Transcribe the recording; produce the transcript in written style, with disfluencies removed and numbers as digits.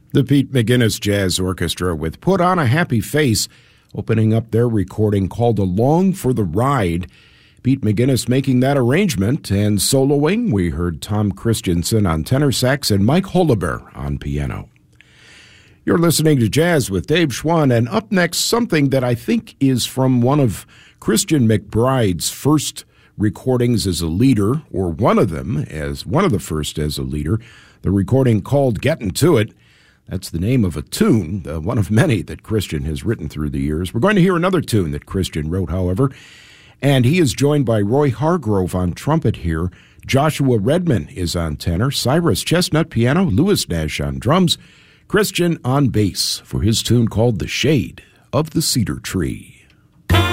The Pete McGinnis Jazz Orchestra with Put on a Happy Face, opening up their recording called Along for the Ride. Pete McGinnis making that arrangement, and soloing, we heard Tom Christensen on tenor sax and Mike Holober on piano. You're listening to Jazz with Dave Schwann, and up next, something that I think is from one of Christian McBride's first recordings as a leader, or one of them, as one of the first as a leader, the recording called Gettin' to It. That's the name of a tune, one of many that Christian has written through the years. We're going to hear another tune that Christian wrote, however, and he is joined by Roy Hargrove on trumpet here. Joshua Redman is on tenor, Cyrus Chestnut piano, Lewis Nash on drums, Christian on bass for his tune called The Shade of the Cedar Tree.